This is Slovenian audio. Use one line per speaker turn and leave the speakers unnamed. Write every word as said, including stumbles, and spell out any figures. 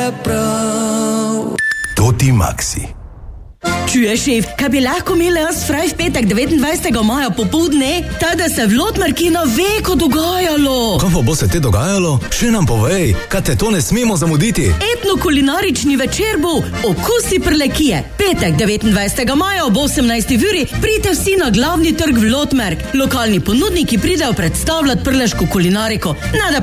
je prav.
Toti Maxi.
Čuješ, šef, kaj bi lahko imeli jaz fraj v petek devetindvajsetega maja popoldne, tada se v Lotmarkino veko dogajalo.
Kaj pa bo se te dogajalo? Še nam povej, kaj te to ne smemo zamuditi.
Etno-kulinarični večer bo Okusi Prlekije. Petek devetindvajsetega maja ob osemnajsti uri pridite vsi na glavni trg v Lotmark. Lokalni ponudniki pridejo predstavljati prleško kulinariko. Nada